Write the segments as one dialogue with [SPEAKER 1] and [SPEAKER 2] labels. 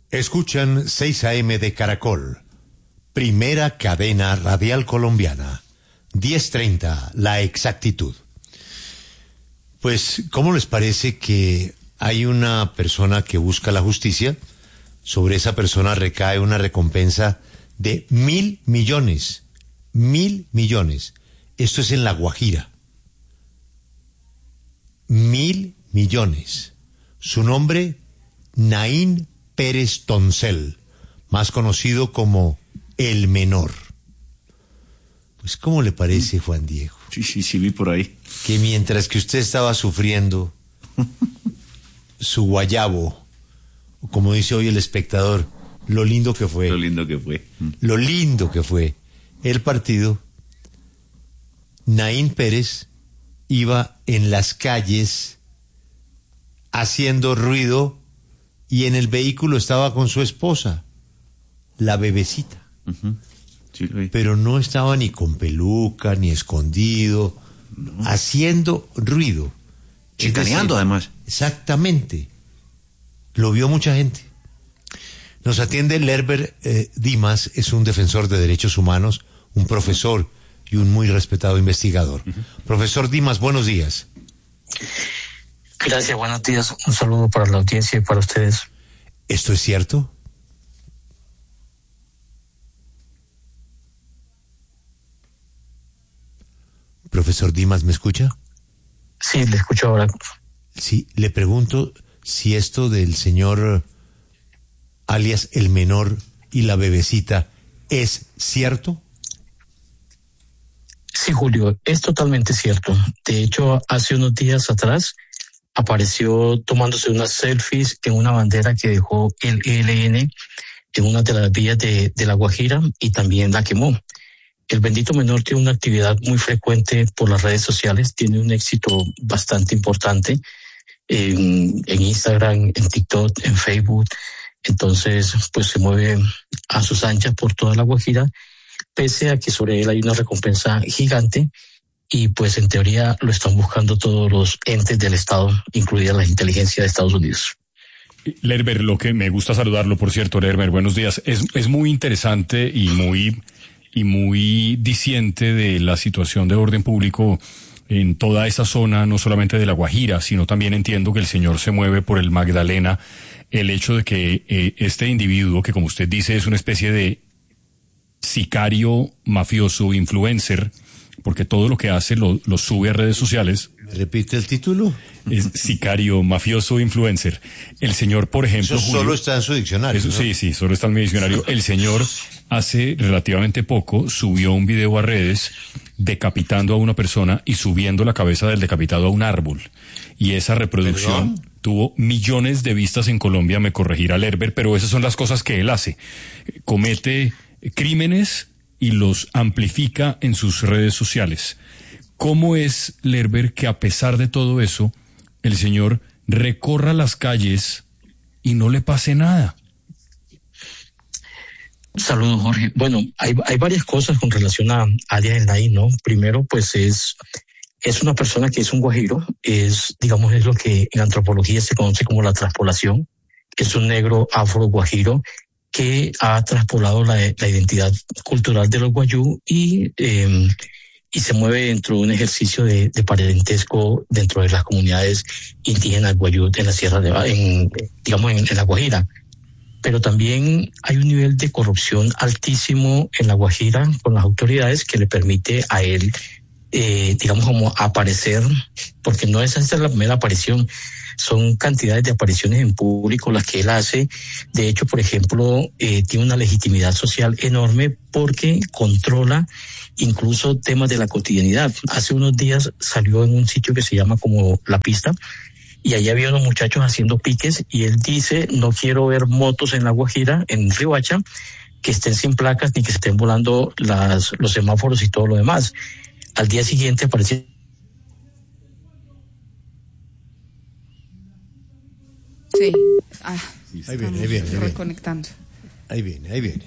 [SPEAKER 1] Escuchan 6 AM de Caracol, primera cadena radial colombiana, 10:30, La Exactitud. Pues, ¿cómo les parece que hay una persona que busca la justicia? Sobre esa persona recae una recompensa de 1.000 millones. 1.000 millones. Esto es en La Guajira. 1.000 millones. Su nombre, Naín Pérez Toncel, más conocido como El Menor. Pues, ¿cómo le parece, Juan Diego?
[SPEAKER 2] Sí, vi por ahí.
[SPEAKER 1] Que mientras que usted estaba sufriendo su guayabo, o como dice hoy El Espectador, lo lindo que fue.
[SPEAKER 2] Lo lindo que fue.
[SPEAKER 1] Lo lindo que fue el partido, Naín Pérez iba en las calles haciendo ruido y en el vehículo estaba con su esposa, la bebecita.
[SPEAKER 2] Uh-huh. Sí,
[SPEAKER 1] pero no estaba ni con peluca, ni escondido, no. Haciendo ruido.
[SPEAKER 2] Chicaneando, además.
[SPEAKER 1] Exactamente. Lo vio mucha gente. Nos atiende Lerber Dimas, es un defensor de derechos humanos, un profesor y un muy respetado investigador. Uh-huh. Profesor Dimas, buenos días.
[SPEAKER 3] Gracias, buenos días. Un saludo para la audiencia y para ustedes.
[SPEAKER 1] ¿Esto es cierto? Profesor Dimas, ¿me escucha?
[SPEAKER 3] Sí, le escucho ahora.
[SPEAKER 1] Sí, le pregunto si esto del señor alias El Menor y la bebecita es cierto.
[SPEAKER 3] Sí, Julio, es totalmente cierto. De hecho, hace unos días atrás apareció tomándose unas selfies en una bandera que dejó el ELN en una de las vías de La Guajira y también la quemó. El bendito menor tiene una actividad muy frecuente por las redes sociales, tiene un éxito bastante importante en Instagram, en TikTok, en Facebook. Entonces, pues se mueve a sus anchas por toda La Guajira, pese a que sobre él hay una recompensa gigante y pues en teoría lo están buscando todos los entes del Estado, incluida la inteligencia de Estados Unidos.
[SPEAKER 4] Lerber, lo que me gusta saludarlo, por cierto, Lerber, buenos días. Es muy interesante y muy diciente de la situación de orden público en toda esa zona, no solamente de La Guajira, sino también entiendo que el señor se mueve por el Magdalena. El hecho de que este individuo, que como usted dice es una especie de sicario, mafioso, influencer, porque todo lo que hace lo sube a redes sociales.
[SPEAKER 1] ¿Me repite el título?
[SPEAKER 4] Es sicario, mafioso, influencer. El señor, por ejemplo...
[SPEAKER 1] Eso solo está en su diccionario,
[SPEAKER 4] eso,
[SPEAKER 1] ¿no?
[SPEAKER 4] Sí, solo está en mi diccionario. El señor hace relativamente poco subió un video a redes decapitando a una persona y subiendo la cabeza del decapitado a un árbol. Y esa reproducción...
[SPEAKER 1] ¿Perdón?
[SPEAKER 4] Tuvo millones de vistas en Colombia, me corregirá Lerber, pero esas son las cosas que él hace. Comete crímenes y los amplifica en sus redes sociales. ¿Cómo es, Lerber, que a pesar de todo eso, el señor recorra las calles y no le pase nada?
[SPEAKER 3] Saludos, Jorge. Bueno, hay varias cosas con relación a alias Naín, ¿no? Primero, pues es una persona que es un guajiro, es lo que en antropología se conoce como la traspolación. Es un negro afro-guajiro que ha traspolado la identidad cultural de los guayú y se mueve dentro de un ejercicio de parentesco dentro de las comunidades indígenas guayú en la sierra en La Guajira. Pero también hay un nivel de corrupción altísimo en La Guajira con las autoridades que le permite a él como aparecer, porque no es esta la primera aparición, son cantidades de apariciones en público las que él hace. De hecho, por ejemplo, tiene una legitimidad social enorme porque controla incluso temas de la cotidianidad. Hace unos días salió en un sitio que se llama como La Pista y allá había unos muchachos haciendo piques y él dice: no quiero ver motos en La Guajira, en Riohacha, que estén sin placas ni que estén volando los semáforos y todo lo demás. Al día siguiente apareció.
[SPEAKER 5] Sí.
[SPEAKER 1] Ahí viene.
[SPEAKER 5] Reconectando.
[SPEAKER 1] Ahí viene.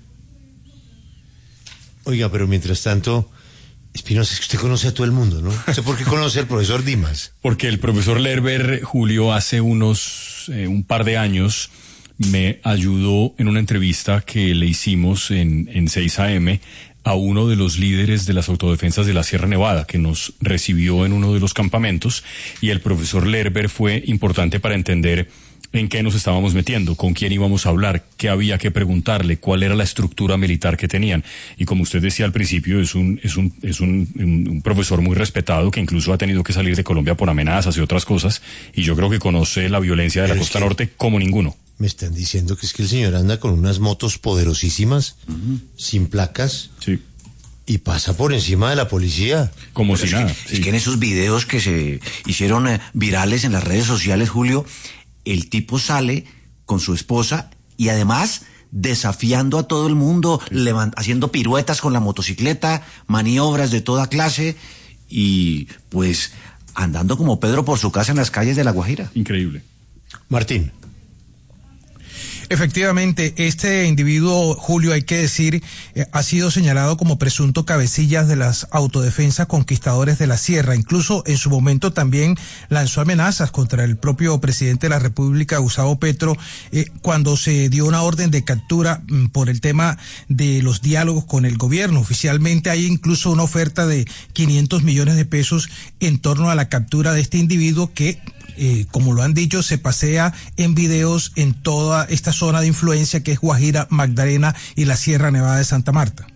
[SPEAKER 1] Oiga, pero mientras tanto, Espinosa, es que usted conoce a todo el mundo, ¿no? ¿Usted por qué conoce al profesor Dimas?
[SPEAKER 4] Porque el profesor Lerber, Julio, hace un par de años me ayudó en una entrevista que le hicimos en 6 AM a uno de los líderes de las autodefensas de la Sierra Nevada, que nos recibió en uno de los campamentos, y el profesor Lerber fue importante para entender en qué nos estábamos metiendo, con quién íbamos a hablar, qué había que preguntarle, cuál era la estructura militar que tenían. Y como usted decía al principio, es un profesor muy respetado, que incluso ha tenido que salir de Colombia por amenazas y otras cosas, y yo creo que conoce la violencia de la costa norte como ninguno.
[SPEAKER 1] Me están diciendo que es que el señor anda con unas motos poderosísimas, sin placas,
[SPEAKER 4] sí,
[SPEAKER 1] y pasa por encima de la policía.
[SPEAKER 4] Como si nada.
[SPEAKER 2] Es que en esos videos que se hicieron virales en las redes sociales, Julio, el tipo sale con su esposa y además desafiando a todo el mundo, haciendo piruetas con la motocicleta, maniobras de toda clase y pues andando como Pedro por su casa en las calles de La Guajira.
[SPEAKER 4] Increíble.
[SPEAKER 1] Martín.
[SPEAKER 6] Efectivamente, este individuo, Julio, hay que decir, ha sido señalado como presunto cabecillas de las autodefensas Conquistadores de la Sierra. Incluso en su momento también lanzó amenazas contra el propio presidente de la República, Gustavo Petro, cuando se dio una orden de captura por el tema de los diálogos con el gobierno. Oficialmente hay incluso una oferta de 500 millones de pesos en torno a la captura de este individuo que, como lo han dicho, se pasea en videos en toda esta zona de influencia que es Guajira, Magdalena y la Sierra Nevada de Santa Marta.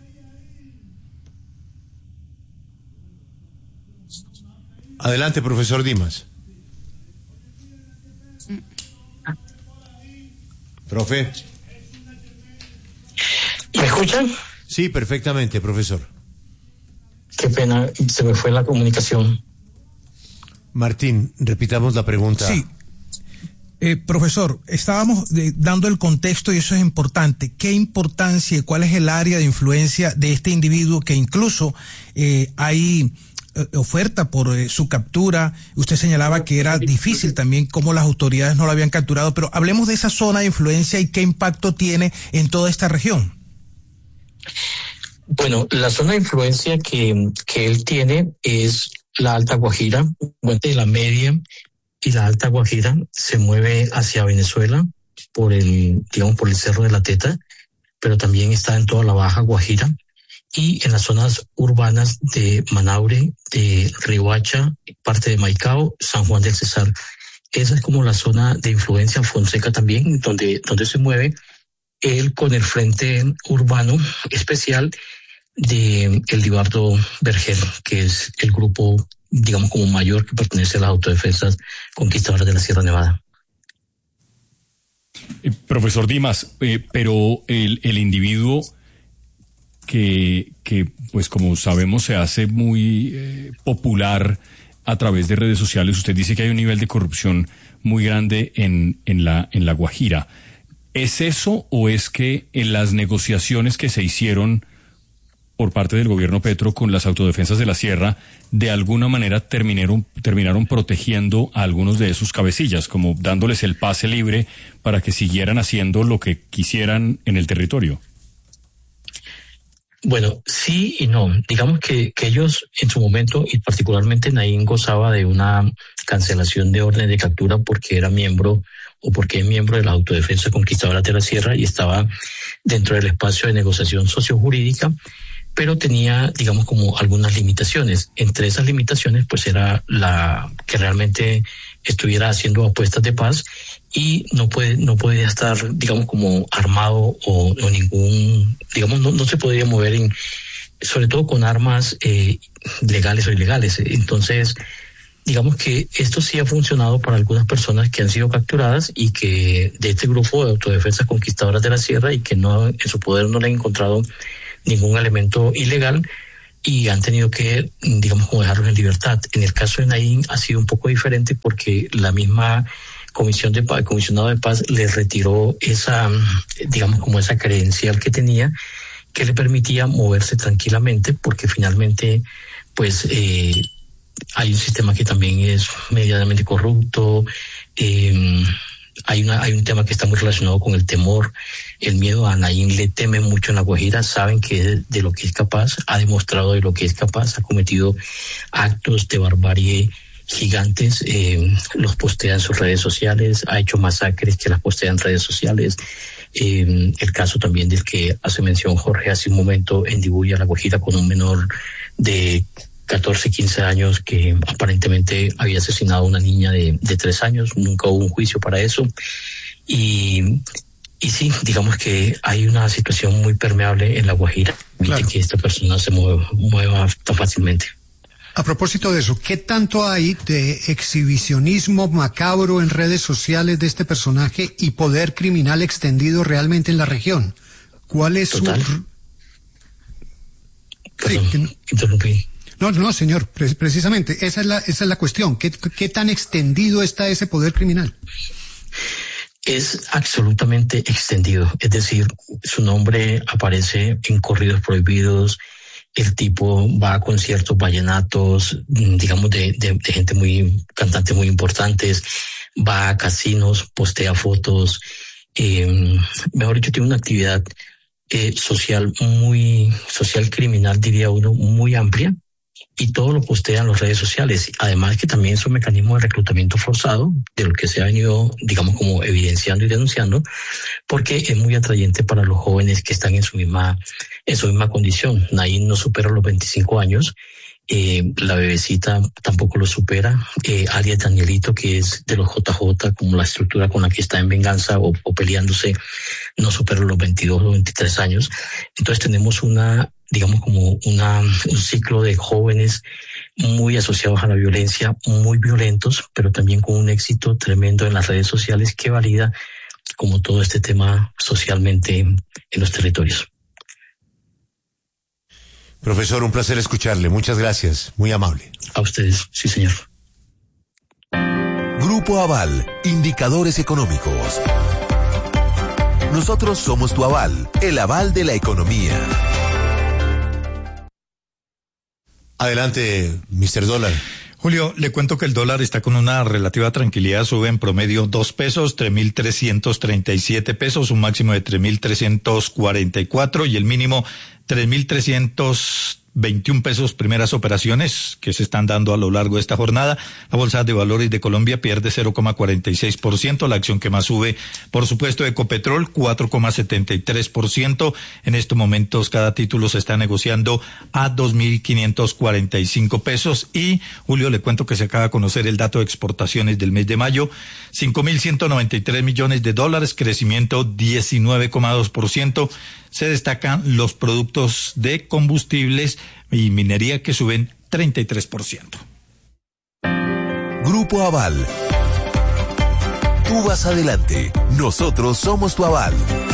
[SPEAKER 1] Adelante, profesor Dimas. Profe.
[SPEAKER 3] ¿Me escuchan?
[SPEAKER 1] Sí, perfectamente, profesor.
[SPEAKER 3] Qué pena, se me fue la comunicación.
[SPEAKER 1] Martín, repitamos la pregunta.
[SPEAKER 6] Sí. Profesor, estábamos dando el contexto y eso es importante. ¿Qué importancia y cuál es el área de influencia de este individuo que incluso hay oferta por su captura? Usted señalaba que era difícil también cómo las autoridades no lo habían capturado, pero hablemos de esa zona de influencia y qué impacto tiene en toda esta región.
[SPEAKER 3] Bueno, la zona de influencia que él tiene es la Alta Guajira, de la Media y la Alta Guajira, se mueve hacia Venezuela por el Cerro de la Teta, pero también está en toda la Baja Guajira y en las zonas urbanas de Manaure, de Riohacha, parte de Maicao, San Juan del Cesar. Esa es como la zona de influencia, Fonseca también, donde se mueve él con el Frente Urbano Especial de Elibardo Berger, que es el grupo, digamos, como mayor que pertenece a las autodefensas Conquistadoras de la Sierra Nevada.
[SPEAKER 4] Profesor Dimas, pero el individuo que pues como sabemos se hace muy popular a través de redes sociales, usted dice que hay un nivel de corrupción muy grande en la Guajira. ¿Es eso o es que en las negociaciones que se hicieron por parte del gobierno Petro con las autodefensas de la Sierra, de alguna manera terminaron protegiendo a algunos de esos cabecillas, como dándoles el pase libre para que siguieran haciendo lo que quisieran en el territorio?
[SPEAKER 3] Bueno, sí y no. Digamos que ellos en su momento, y particularmente Naín, gozaba de una cancelación de orden de captura porque era miembro o porque es miembro de la Autodefensa Conquistadora de la Sierra y estaba dentro del espacio de negociación sociojurídica, pero tenía, digamos, como algunas limitaciones. Entre esas limitaciones, pues era la que realmente estuviera haciendo apuestas de paz y no podía estar, digamos, como armado o ningún, digamos, no se podía mover sobre todo con armas legales o ilegales. Entonces, digamos que esto sí ha funcionado para algunas personas que han sido capturadas y que de este grupo de autodefensas conquistadoras de la Sierra y que no en su poder no le han encontrado ningún elemento ilegal y han tenido que, digamos, como dejarlos en libertad. En el caso de Naín ha sido un poco diferente porque la misma Comisión de Paz, el comisionado de paz le retiró esa, digamos, como esa credencial que tenía que le permitía moverse tranquilamente porque finalmente, pues, hay un sistema que también es medianamente corrupto, hay un tema que está muy relacionado con el temor, el miedo. A Naín le temen mucho en La Guajira, saben que de lo que es capaz, ha demostrado de lo que es capaz, ha cometido actos de barbarie gigantes, los postea en sus redes sociales, ha hecho masacres que las postea en redes sociales. El caso también del que hace mención Jorge hace un momento en Dibuya, La Guajira, con un menor de 14, 15 años que aparentemente había asesinado a una niña de 3 años. Nunca hubo un juicio para eso. Y sí, digamos que hay una situación muy permeable en La Guajira, claro, que esta persona se mueva tan fácilmente.
[SPEAKER 7] A propósito de eso, ¿qué tanto hay de exhibicionismo macabro en redes sociales de este personaje y poder criminal extendido realmente en la región? ¿Cuál es
[SPEAKER 3] Total.
[SPEAKER 7] su...?
[SPEAKER 3] Perdón, interrumpí.
[SPEAKER 7] No, señor, precisamente, esa es la cuestión. ¿Qué tan extendido está ese poder criminal?
[SPEAKER 3] Es absolutamente extendido, es decir, su nombre aparece en corridos prohibidos. El tipo va a conciertos vallenatos, digamos, de gente cantantes muy importantes, va a casinos, postea fotos, mejor dicho, tiene una actividad social criminal, diría uno, muy amplia, y todo lo postea en las redes sociales. Además que también es un mecanismo de reclutamiento forzado, de lo que se ha venido, digamos, como evidenciando y denunciando, porque es muy atrayente para los jóvenes que están en su misma condición. Nain no supera los 25 años, la bebecita tampoco lo supera, alias Danielito, que es de los JJ, como la estructura con la que está en venganza o peleándose, no supera los 22 o 23 años. Entonces tenemos un ciclo de jóvenes muy asociados a la violencia, muy violentos, pero también con un éxito tremendo en las redes sociales que valida como todo este tema socialmente en los territorios.
[SPEAKER 1] Profesor, un placer escucharle. Muchas gracias. Muy amable.
[SPEAKER 3] A ustedes, sí, señor.
[SPEAKER 8] Grupo Aval, indicadores económicos. Nosotros somos tu aval, el aval de la economía.
[SPEAKER 1] Adelante, Mr. Dólar.
[SPEAKER 9] Julio, le cuento que el dólar está con una relativa tranquilidad, sube en promedio 2 pesos, 3.337 pesos, un máximo de 3.344 y el mínimo 3.321 pesos, primeras operaciones que se están dando a lo largo de esta jornada. La Bolsa de Valores de Colombia pierde 0,46%, la acción que más sube, por supuesto, Ecopetrol, 4,73%. En estos momentos cada título se está negociando a 2.545 pesos. Y, Julio, le cuento que se acaba de conocer el dato de exportaciones del mes de mayo, 5.193 millones de dólares, crecimiento 19,2%. Se destacan los productos de combustibles y minería que suben 33%.
[SPEAKER 8] Grupo Aval. Tú vas adelante. Nosotros somos tu aval.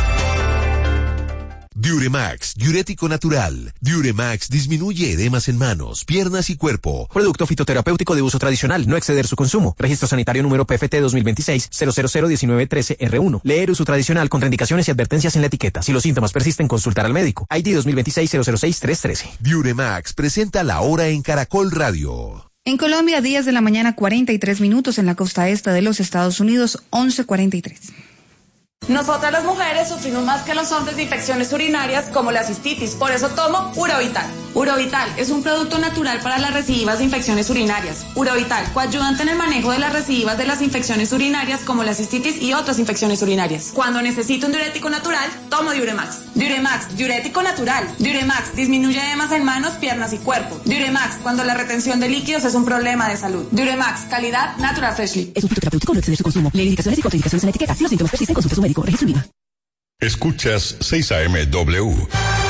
[SPEAKER 8] Diuremax, diurético natural. Diuremax disminuye edemas en manos, piernas y cuerpo.
[SPEAKER 10] Producto fitoterapéutico de uso tradicional, no exceder su consumo. Registro sanitario número PFT 2026-0001913R1. Leer uso tradicional, contraindicaciones y advertencias en la etiqueta. Si los síntomas persisten, consultar al médico. ID 2026-006-313.
[SPEAKER 8] Diuremax presenta la hora en Caracol Radio.
[SPEAKER 5] En Colombia, 10 de la mañana, 43 minutos. En la costa este de los Estados Unidos, 11:43.
[SPEAKER 11] Nosotras las mujeres sufrimos más que los hombres de infecciones urinarias como la cistitis, por eso tomo Urovital. Urovital es un producto natural para las recidivas de infecciones urinarias. Urovital, coadyuvante en el manejo de las recidivas de las infecciones urinarias como la cistitis y otras infecciones urinarias. Cuando necesito un diurético natural, tomo Diuremax. Diuremax, diurético natural. Diuremax disminuye edemas en manos, piernas y cuerpo. Diuremax, cuando la retención de líquidos es un problema de salud. Diuremax, calidad Natural Freshly.
[SPEAKER 12] Es un fitoterapéutico, no exceder su consumo. Lee indicaciones y contraindicaciones en la etiqueta. Si los síntomas persisten, consulte a su médico. Registro IVA.
[SPEAKER 13] Escuchas 6 AM/W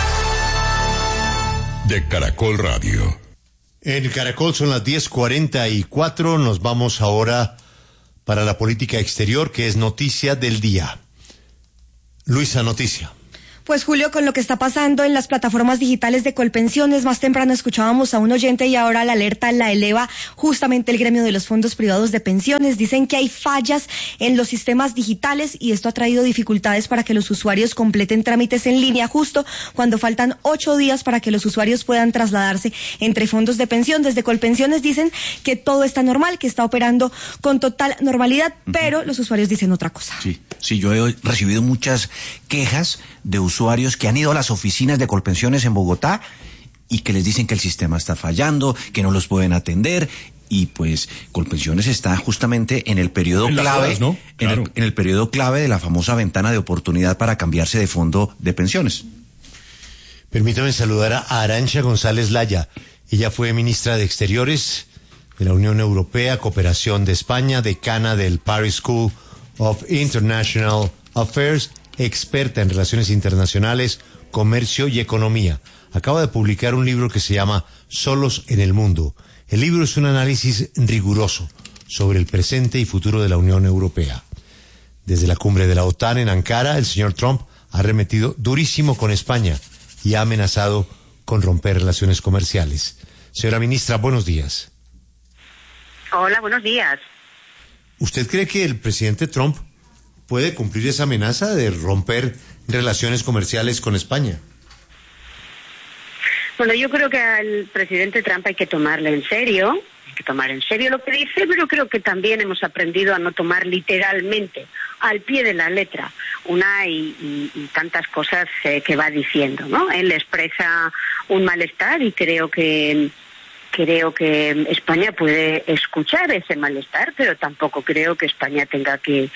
[SPEAKER 13] de Caracol Radio.
[SPEAKER 1] En Caracol son las 10:44. Nos vamos ahora para la política exterior, que es noticia del día. Luisa, noticia.
[SPEAKER 14] Pues Julio, con lo que está pasando en las plataformas digitales de Colpensiones, más temprano escuchábamos a un oyente y ahora la alerta la eleva justamente el gremio de los fondos privados de pensiones. Dicen que hay fallas en los sistemas digitales y esto ha traído dificultades para que los usuarios completen trámites en línea justo cuando faltan 8 días para que los usuarios puedan trasladarse entre fondos de pensión. Desde Colpensiones dicen que todo está normal, que está operando con total normalidad, pero los usuarios dicen otra cosa.
[SPEAKER 2] Sí, yo he recibido muchas quejas de usuarios que han ido a las oficinas de Colpensiones en Bogotá y que les dicen que el sistema está fallando, que no los pueden atender y pues Colpensiones está justamente en el periodo clave,
[SPEAKER 4] ¿no? Claro.
[SPEAKER 2] en el periodo clave de la famosa ventana de oportunidad para cambiarse de fondo de pensiones.
[SPEAKER 1] Permítame saludar a Arantxa González Laya. Ella fue ministra de Exteriores de la Unión Europea, Cooperación de España, decana del Paris School of International Affairs, experta en relaciones internacionales, comercio y economía. Acaba de publicar un libro que se llama Solos en el Mundo. El libro es un análisis riguroso sobre el presente y futuro de la Unión Europea. Desde la cumbre de la OTAN en Ankara, el señor Trump ha arremetido durísimo con España y ha amenazado con romper relaciones comerciales. Señora ministra, buenos días.
[SPEAKER 15] Hola, buenos días.
[SPEAKER 1] ¿Usted cree que el presidente Trump puede cumplir esa amenaza de romper relaciones comerciales con España?
[SPEAKER 15] Bueno, yo creo que al presidente Trump hay que tomarle en serio, tomar en serio lo que dice, pero creo que también hemos aprendido a no tomar literalmente, al pie de la letra, una y tantas cosas que va diciendo, ¿no? Él expresa un malestar y creo que España puede escuchar ese malestar, pero tampoco creo que España tenga que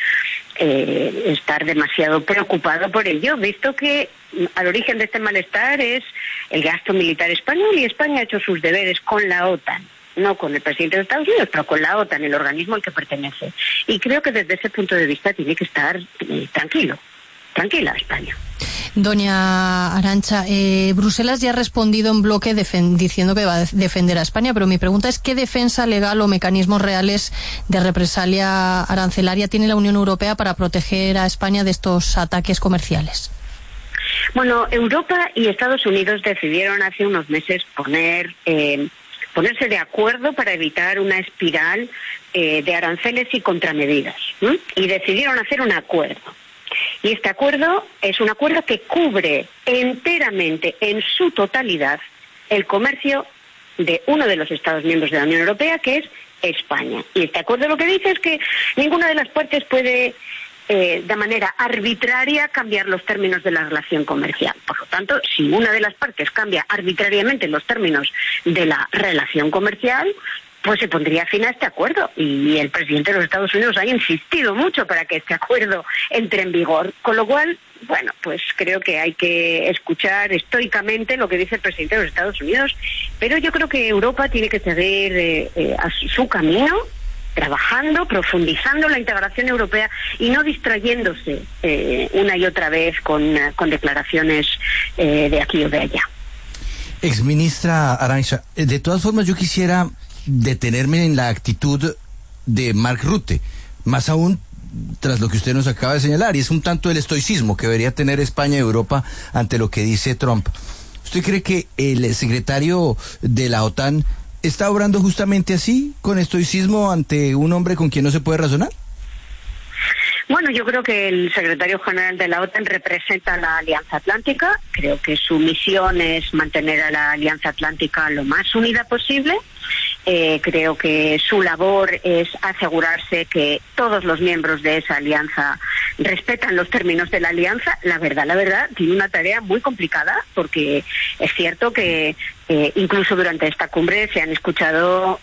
[SPEAKER 15] estar demasiado preocupado por ello, visto que al origen de este malestar es el gasto militar español y España ha hecho sus deberes con la OTAN. No con el presidente de Estados Unidos, pero con la OTAN, el organismo al que pertenece. Y creo que desde ese punto de vista tiene que estar tranquila España.
[SPEAKER 16] Doña Arantxa, Bruselas ya ha respondido en bloque diciendo que va a defender a España, pero mi pregunta es ¿qué defensa legal o mecanismos reales de represalia arancelaria tiene la Unión Europea para proteger a España de estos ataques comerciales?
[SPEAKER 15] Bueno, Europa y Estados Unidos decidieron hace unos meses ponerse de acuerdo para evitar una espiral de aranceles y contramedidas, y decidieron hacer un acuerdo. Y este acuerdo es un acuerdo que cubre enteramente, en su totalidad, el comercio de uno de los Estados miembros de la Unión Europea, que es España. Y este acuerdo lo que dice es que ninguna de las partes puede de manera arbitraria cambiar los términos de la relación comercial. Por lo tanto, si una de las partes cambia arbitrariamente los términos de la relación comercial, pues se pondría fin a este acuerdo. Y el presidente de los Estados Unidos ha insistido mucho para que este acuerdo entre en vigor. Con lo cual, bueno, pues creo que hay que escuchar estoicamente lo que dice el presidente de los Estados Unidos, pero yo creo que Europa tiene que seguir a su camino, trabajando, profundizando la integración europea y no distrayéndose una y otra vez con declaraciones de aquí o de allá.
[SPEAKER 17] Exministra Arantxa, de todas formas yo quisiera detenerme en la actitud de Mark Rutte, más aún tras lo que usted nos acaba de señalar, y es un tanto el estoicismo que debería tener España y Europa ante lo que dice Trump. ¿Usted cree que el secretario de la OTAN está obrando justamente así, con estoicismo ante un hombre con quien no se puede razonar?
[SPEAKER 15] Bueno, yo creo que el secretario general de la OTAN representa la Alianza Atlántica. Creo que su misión es mantener a la Alianza Atlántica lo más unida posible. Creo que su labor es asegurarse que todos los miembros de esa alianza respetan los términos de la alianza. La verdad, tiene una tarea muy complicada, porque es cierto que incluso durante esta cumbre se han escuchado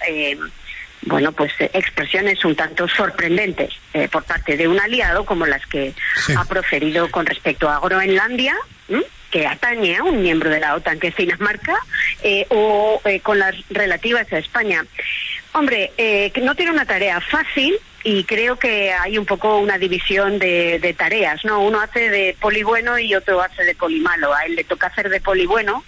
[SPEAKER 15] expresiones un tanto sorprendentes por parte de un aliado, como las que ha proferido con respecto a Groenlandia, que atañe a un miembro de la OTAN, que es Dinamarca, o con las relativas a España. Hombre, que no tiene una tarea fácil, y creo que hay un poco una división de tareas, ¿no? Uno hace de poli bueno y otro hace de poli malo. A él le toca hacer de poli bueno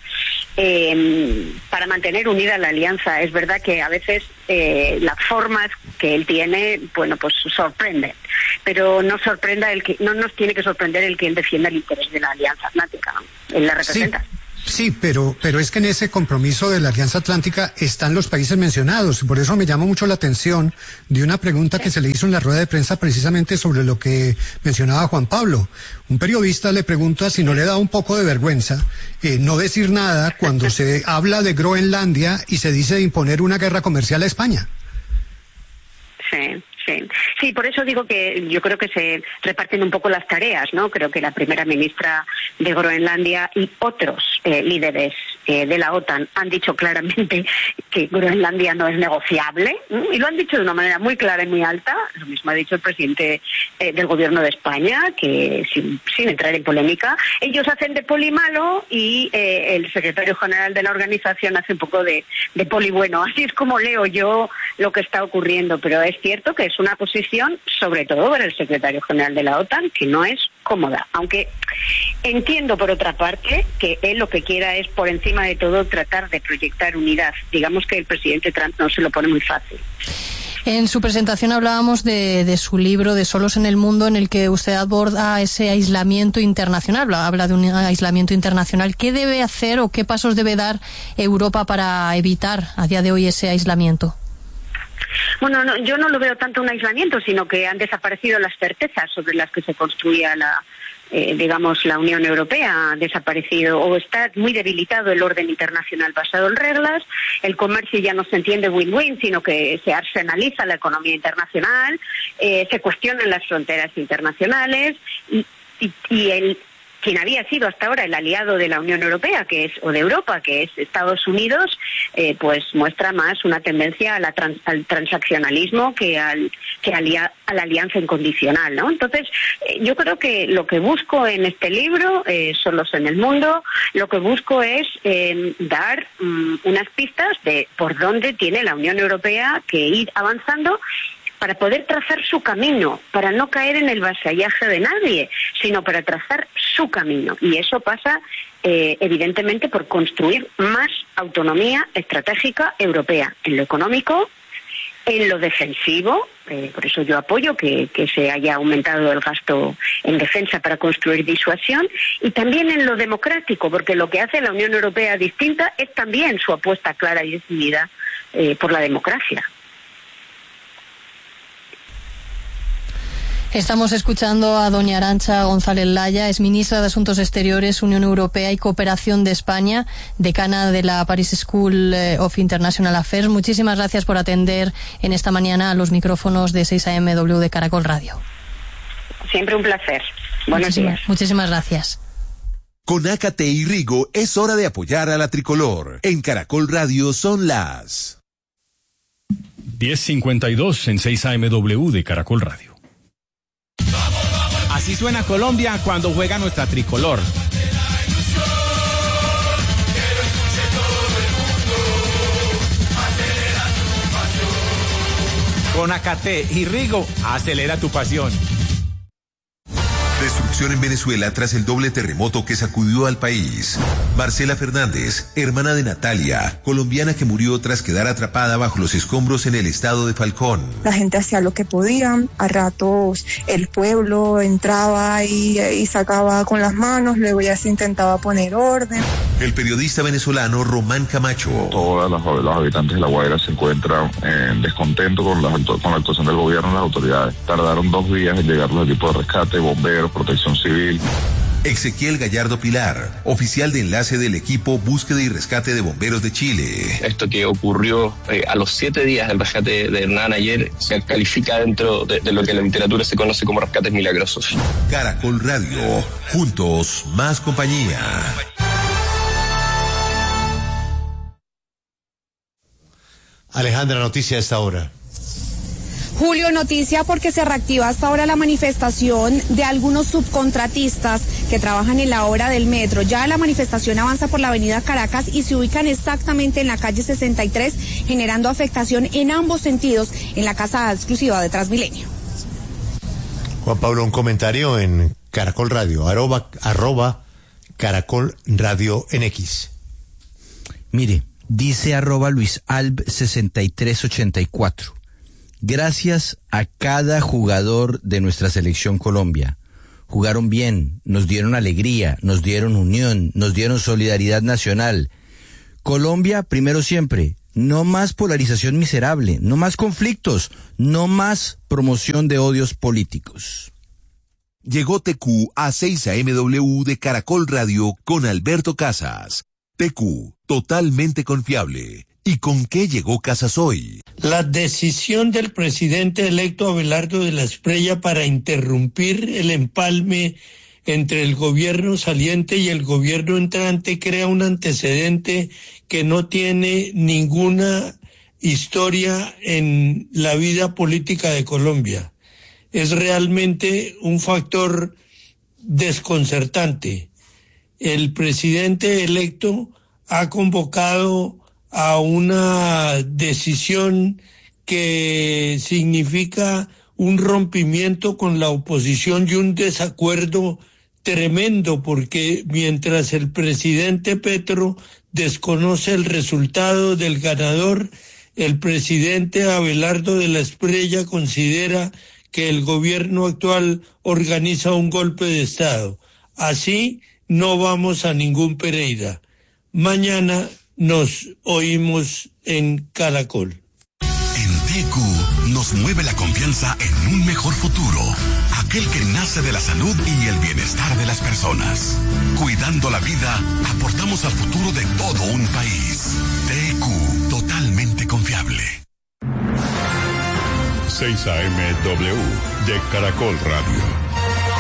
[SPEAKER 15] para mantener unida la alianza. Es verdad que a veces las formas que él tiene, pues sorprenden. Pero no nos tiene que sorprender el que él defienda el interés de la Alianza Atlántica, ¿no? Él la representa.
[SPEAKER 7] Sí, pero es que en ese compromiso de la Alianza Atlántica están los países mencionados. Por eso me llama mucho la atención de una pregunta que se le hizo en la rueda de prensa precisamente sobre lo que mencionaba Juan Pablo. Un periodista le pregunta si no le da un poco de vergüenza no decir nada cuando se habla de Groenlandia y se dice de imponer una guerra comercial a España.
[SPEAKER 15] Sí, por eso digo que yo creo que se reparten un poco las tareas, ¿no? Creo que la primera ministra de Groenlandia y otros líderes de la OTAN han dicho claramente que Groenlandia no es negociable, y lo han dicho de una manera muy clara y muy alta. Lo mismo ha dicho el presidente del gobierno de España, que sin entrar en polémica, ellos hacen de poli malo y el secretario general de la organización hace un poco de poli bueno. Así es como leo yo lo que está ocurriendo, pero es cierto que es una posición, sobre todo para el secretario general de la OTAN, que no es cómoda, aunque entiendo por otra parte que él lo que quiera es por encima de todo tratar de proyectar unidad. Digamos que el presidente Trump no se lo pone muy fácil.
[SPEAKER 16] En su presentación hablábamos de su libro de Solos en el Mundo, en el que usted aborda ese aislamiento internacional, habla de un aislamiento internacional. ¿Qué debe hacer o qué pasos debe dar Europa para evitar a día de hoy ese aislamiento?
[SPEAKER 15] Bueno, no, yo no lo veo tanto un aislamiento, sino que han desaparecido las certezas sobre las que se construía la Unión Europea. Ha desaparecido o está muy debilitado el orden internacional basado en reglas. El comercio ya no se entiende win-win, sino que se arsenaliza la economía internacional, se cuestionan las fronteras internacionales y quien había sido hasta ahora el aliado de la Unión Europea, o de Europa, que es Estados Unidos, pues muestra más una tendencia al transaccionalismo que a la alianza incondicional, ¿no? Entonces, yo creo que lo que busco en este libro, Solos en el Mundo, lo que busco es dar unas pistas de por dónde tiene la Unión Europea que ir avanzando, para poder trazar su camino, para no caer en el vasallaje de nadie, sino para trazar su camino. Y eso pasa, evidentemente, por construir más autonomía estratégica europea, en lo económico, en lo defensivo. Por eso yo apoyo que se haya aumentado el gasto en defensa para construir disuasión, y también en lo democrático, porque lo que hace la Unión Europea distinta es también su apuesta clara y decidida por la democracia.
[SPEAKER 16] Estamos escuchando a doña Arantxa González Laya, es ministra de Asuntos Exteriores, Unión Europea y Cooperación de España, decana de la Paris School of International Affairs. Muchísimas gracias por atender en esta mañana a los micrófonos de 6am de Caracol Radio.
[SPEAKER 15] Siempre un placer. Buenos días.
[SPEAKER 16] Muchísimas gracias.
[SPEAKER 8] Con Ácate y Rigo es hora de apoyar a la tricolor. En Caracol Radio son las
[SPEAKER 4] 10:52 en 6am de Caracol Radio.
[SPEAKER 18] Así suena Colombia cuando juega nuestra tricolor. Con Ácate y Rigo, acelera tu pasión.
[SPEAKER 8] Destrucción en Venezuela tras el doble terremoto que sacudió al país. Marcela Fernández, hermana de Natalia, colombiana que murió tras quedar atrapada bajo los escombros en el estado de Falcón.
[SPEAKER 19] La gente hacía lo que podía, a ratos el pueblo entraba y sacaba con las manos, luego ya se intentaba poner orden.
[SPEAKER 8] El periodista venezolano Román Camacho.
[SPEAKER 20] Todos los habitantes de La Guaira se encuentran en descontento con la actuación del gobierno y las autoridades. Tardaron 2 días en llegar los equipos de rescate, bomberos, protección civil.
[SPEAKER 8] Ezequiel Gallardo Pilar, oficial de enlace del equipo Búsqueda y Rescate de Bomberos de Chile.
[SPEAKER 21] Esto que ocurrió a los 7 días del rescate de Hernán ayer se califica dentro de lo que en la literatura se conoce como rescates milagrosos.
[SPEAKER 8] Caracol Radio, juntos más compañía.
[SPEAKER 1] Alejandra, noticia a esta hora.
[SPEAKER 22] Julio, noticia porque se reactiva hasta ahora la manifestación de algunos subcontratistas que trabajan en la obra del metro. Ya la manifestación avanza por la avenida Caracas y se ubican exactamente en la calle 63, generando afectación en ambos sentidos en la casa exclusiva de Transmilenio.
[SPEAKER 1] Juan Pablo, un comentario en Caracol Radio, arroba Caracol Radio en X.
[SPEAKER 17] Mire, dice @LuisAlb6384. Gracias a cada jugador de nuestra selección Colombia. Jugaron bien, nos dieron alegría, nos dieron unión, nos dieron solidaridad nacional. Colombia, primero siempre, no más polarización miserable, no más conflictos, no más promoción de odios políticos.
[SPEAKER 8] Llegó TQ a 6am de Caracol Radio con Alberto Casas. TQ, totalmente confiable. ¿Y con qué llegó Casas hoy?
[SPEAKER 23] La decisión del presidente electo Abelardo de la Espriella para interrumpir el empalme entre el gobierno saliente y el gobierno entrante crea un antecedente que no tiene ninguna historia en la vida política de Colombia. Es realmente un factor desconcertante. El presidente electo ha convocado a una decisión que significa un rompimiento con la oposición y un desacuerdo tremendo, porque mientras el presidente Petro desconoce el resultado del ganador, el presidente Abelardo de la Espriella considera que el gobierno actual organiza un golpe de Estado. Así no vamos a ningún Pereira. Mañana nos oímos en Caracol.
[SPEAKER 3] En TQ nos mueve la confianza en un mejor futuro, aquel que nace de la salud y el bienestar de las personas. Cuidando la vida, aportamos al futuro de todo un país. TQ, totalmente confiable.
[SPEAKER 13] 6 AM-W de Caracol Radio.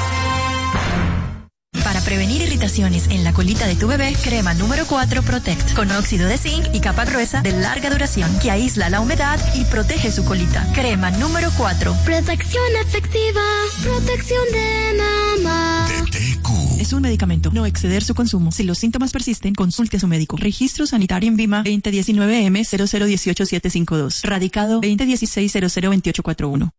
[SPEAKER 12] Para prevenir irritaciones en la colita de tu bebé, crema número 4 Protect, con óxido de zinc y capa gruesa de larga duración que aísla la humedad y protege su colita. Crema número 4.
[SPEAKER 6] Protección efectiva, protección de mamá.
[SPEAKER 12] Es un medicamento, no exceder su consumo. Si los síntomas persisten, consulte a su médico. Registro sanitario en Vima 2019M 0018752. Radicado 2016 002841.